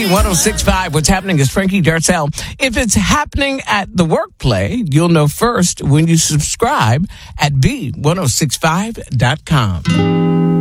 B1065, what's happening is Frankie Darcell. If it's happening at the workplace, you'll know first when you subscribe at B1065.com.